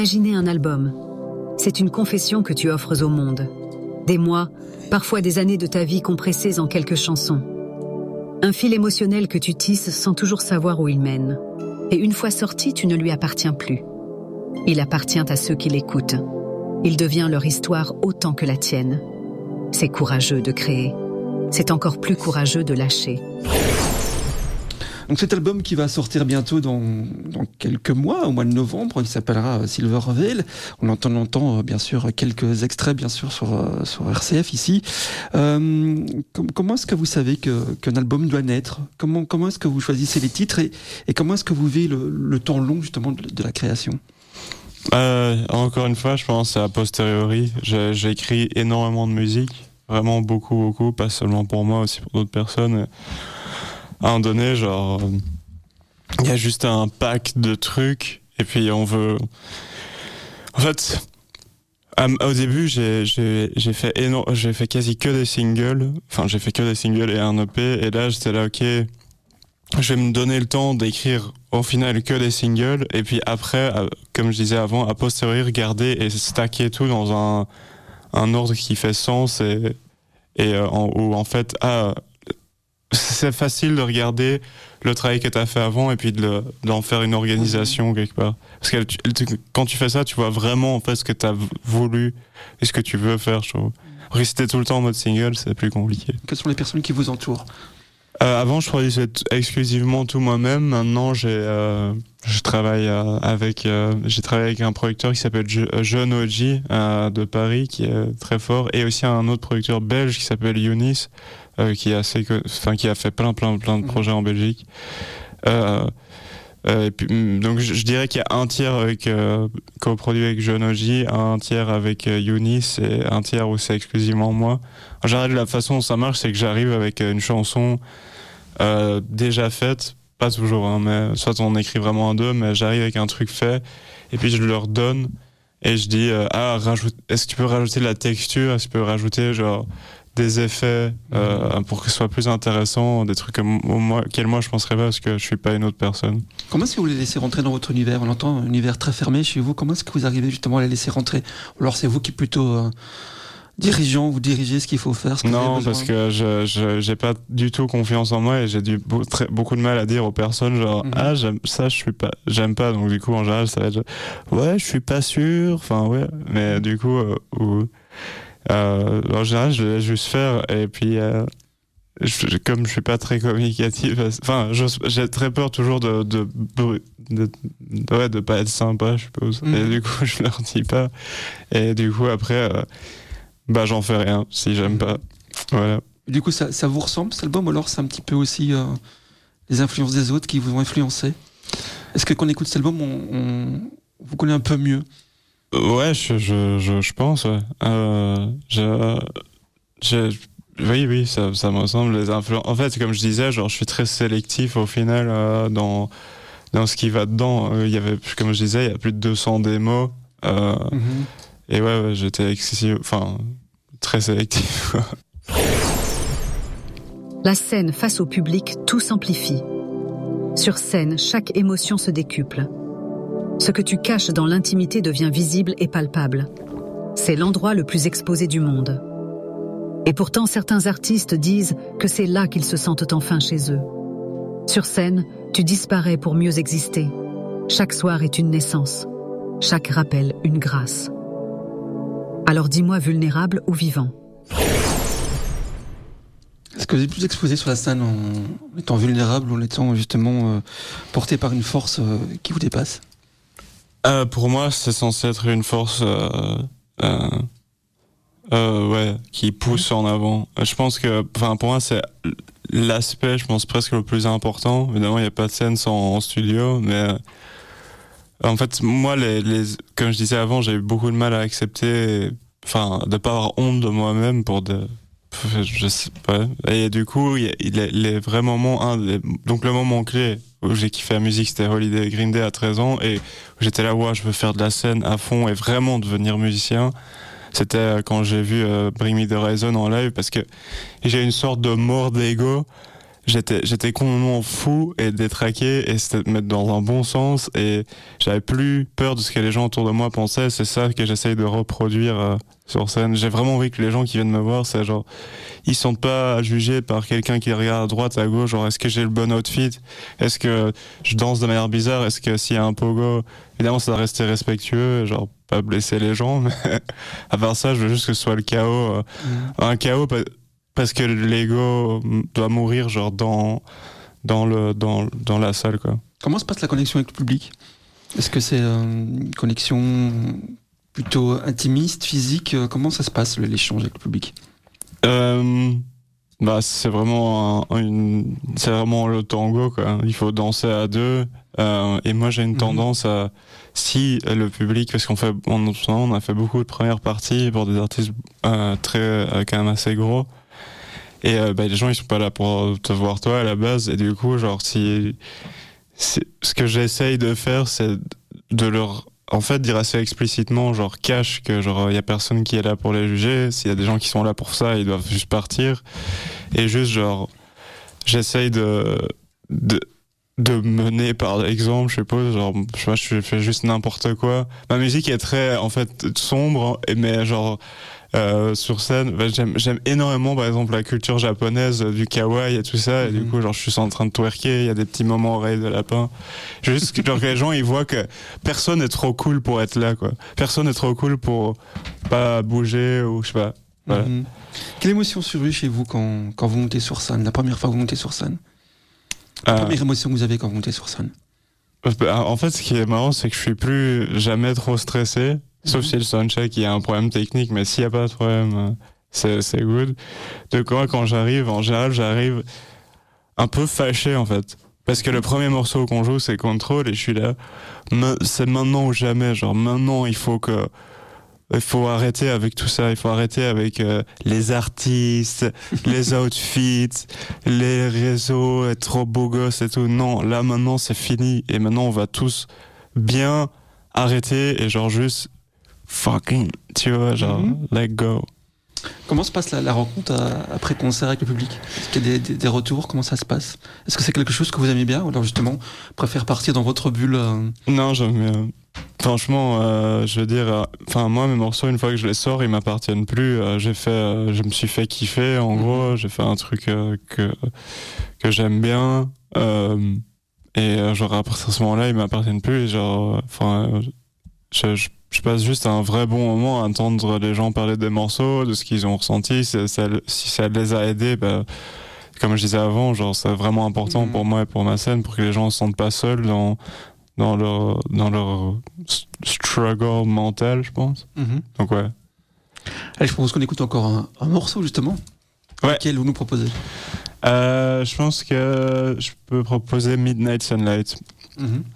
Imaginer un album. C'est une confession que tu offres au monde. Des mois, parfois des années de ta vie compressées en quelques chansons. Un fil émotionnel que tu tisses sans toujours savoir où il mène. Et une fois sorti, tu ne lui appartiens plus. Il appartient à ceux qui l'écoutent. Il devient leur histoire autant que la tienne. C'est courageux de créer. C'est encore plus courageux de lâcher. Donc cet album qui va sortir bientôt dans quelques mois, au mois de novembre, il s'appellera Silver Veil. On entend bien sûr quelques extraits bien sûr sur RCF ici. Comment est-ce que vous savez qu'un album doit naître ? Comment est-ce que vous choisissez les titres et comment est-ce que vous vivez le temps long justement de la création ? Encore une fois, je pense que c'est a posteriori. J'ai écrit énormément de musique, vraiment beaucoup, pas seulement pour moi, aussi pour d'autres personnes. À un moment donné, genre, il y a juste un pack de trucs, et puis on veut... En fait, au début, j'ai fait quasi que des singles, j'ai fait que des singles et un EP, et là, j'étais là, ok, je vais me donner le temps d'écrire au final que des singles, et puis après, comme je disais avant, a posteriori, regarder et stacker tout dans un ordre qui fait sens, où en fait, c'est facile de regarder le travail que tu as fait avant et puis d'en faire une organisation quelque part. Parce que quand tu fais ça, tu vois vraiment en fait ce que tu as voulu et ce que tu veux faire, je trouve. Rester tout le temps en mode single, c'est plus compliqué. Quelles sont les personnes qui vous entourent ? Avant, je produisais exclusivement tout moi-même. Maintenant, j'ai travaillé avec un producteur qui s'appelle John OG de Paris, qui est très fort, et aussi un autre producteur belge qui s'appelle Younis, qui a fait plein de projets en Belgique. Et puis, donc je dirais qu'il y a un tiers coproduit avec John OG, un tiers avec Younis et un tiers où c'est exclusivement moi. En général, la façon dont ça marche, c'est que j'arrive avec une chanson déjà faite, pas toujours, hein, mais soit on écrit vraiment un deux, mais j'arrive avec un truc fait et puis je leur donne et je dis est-ce que tu peux rajouter de la texture, est-ce que tu peux rajouter genre des effets pour que ce soit plus intéressant, des trucs auxquels moi je penserais pas parce que je suis pas une autre personne. Comment est-ce que vous les laissez rentrer dans votre univers ? On entend un univers très fermé chez vous. Comment est-ce que vous arrivez justement à les laisser rentrer ? Ou alors c'est vous qui plutôt vous dirigez ce qu'il faut faire, ce que non, vous avez besoin. parce que j'ai pas du tout confiance en moi et j'ai beaucoup de mal à dire aux personnes genre j'aime pas, donc du coup en général ça va être ouais je suis pas sûr, mais du coup en général je les laisse juste faire et puis comme je suis pas très communicatif, j'ai très peur toujours de pas être sympa, je suppose, et du coup je leur dis pas et du coup après j'en fais rien si j'aime pas, voilà. Du coup ça vous ressemble cet album, ou alors c'est un petit peu aussi les influences des autres qui vous ont influencé ? Est-ce que quand on écoute cet album on vous connaît un peu mieux ? Ouais, je pense, ouais. Oui, ça me ressemble, les influences. En fait, comme je disais, genre, je suis très sélectif au final dans ce qui va dedans. Il y avait, comme je disais, il y a plus de 200 démos. Et ouais, j'étais très sélectif, quoi. La scène face au public, tout s'amplifie. Sur scène, chaque émotion se décuple. Ce que tu caches dans l'intimité devient visible et palpable. C'est l'endroit le plus exposé du monde. Et pourtant, certains artistes disent que c'est là qu'ils se sentent enfin chez eux. Sur scène, tu disparais pour mieux exister. Chaque soir est une naissance. Chaque rappel, une grâce. Alors dis-moi, vulnérable ou vivant ? Est-ce que vous êtes plus exposé sur la scène en étant vulnérable ou en étant justement porté par une force qui vous dépasse ? Pour moi, c'est censé être une force qui pousse en avant. Je pense que, pour moi, c'est l'aspect, je pense, presque le plus important. Évidemment, il n'y a pas de scène en studio, mais en fait, moi, comme je disais avant, j'ai eu beaucoup de mal à accepter, de pas avoir honte de moi-même je sais pas. Et du coup, les vrais moments, donc le moment clé où j'ai kiffé la musique, c'était Holiday Green Day à 13 ans, et où j'étais là, je veux faire de la scène à fond et vraiment devenir musicien. C'était quand j'ai vu Bring Me The Horizon en live, parce que j'ai une sorte de mort d'ego, j'étais complètement fou et détraqué, et c'était de mettre dans un bon sens, et j'avais plus peur de ce que les gens autour de moi pensaient. C'est ça que j'essaye de reproduire sur scène. J'ai vraiment envie que les gens qui viennent me voir, c'est genre, ils sont pas jugés par quelqu'un qui regarde à droite, à gauche, genre est-ce que j'ai le bon outfit, est-ce que je danse de manière bizarre, est-ce que s'il y a un pogo, évidemment ça doit rester respectueux, genre pas blesser les gens, mais à part ça, je veux juste que ce soit le chaos, un chaos parce que l'ego doit mourir genre dans la salle, quoi. Comment se passe la connexion avec le public ? Est-ce que c'est une connexion plutôt intimiste, physique ? Comment ça se passe l'échange avec le public ? Bah c'est vraiment c'est vraiment le tango, quoi. Il faut danser à deux, et moi j'ai une tendance à, si le public, parce on a fait beaucoup de premières parties pour des artistes quand même assez gros, et les gens ils sont pas là pour te voir toi à la base, et du coup genre ce que j'essaye de faire, c'est de leur dire assez explicitement, genre cache que genre y a personne qui est là pour les juger. S'il y a des gens qui sont là pour ça, ils doivent juste partir. Et juste genre j'essaye de mener par exemple, je suppose, genre je fais juste n'importe quoi. Ma musique est très en fait sombre, mais genre sur scène, j'aime énormément par exemple la culture japonaise, du kawaii et tout ça, et du coup genre je suis en train de twerker, il y a des petits moments oreilles de lapin, juste genre que les gens ils voient que personne n'est trop cool pour être là, quoi. Personne n'est trop cool pour pas bouger, ou je sais pas, voilà. Quelle émotion surgit chez vous quand vous montez sur scène, la première fois que vous montez sur scène? La première émotion que vous avez quand vous montez sur scène? En fait, ce qui est marrant, c'est que je suis plus jamais trop stressé. Sauf si le soundcheck, il y a un problème technique, mais s'il n'y a pas de problème, c'est good. Donc moi, quand j'arrive, en général, j'arrive un peu fâché, en fait. Parce que le premier morceau qu'on joue, c'est Control, et je suis là, c'est maintenant ou jamais, genre maintenant, il faut arrêter avec tout ça, il faut arrêter avec les artistes, les outfits, les réseaux, être trop beau gosse et tout. Non, là maintenant, c'est fini, et maintenant, on va tous bien arrêter, et genre juste fucking, tu vois, genre, let go. Comment se passe la rencontre après concert avec le public? Est-ce qu'il y a des retours? Comment ça se passe? Est-ce que c'est quelque chose que vous aimez bien, ou alors justement préfère partir dans votre bulle? Non, j'aime franchement, je veux dire, moi mes morceaux, une fois que je les sors, ils m'appartiennent plus. Je me suis fait kiffer, en gros, j'ai fait un truc que j'aime bien, et genre à partir de ce moment-là, ils m'appartiennent plus, et genre, je passe juste un vrai bon moment à entendre les gens parler des morceaux, de ce qu'ils ont ressenti. Si ça les a aidés, comme je disais avant, genre c'est vraiment important pour moi et pour ma scène, pour que les gens ne se sentent pas seuls dans leur struggle mental, je pense. Donc ouais. Allez, je propose qu'on écoute encore un morceau justement. Ouais. Lequel vous nous proposez? Je pense que je peux proposer Midnight Sunlight.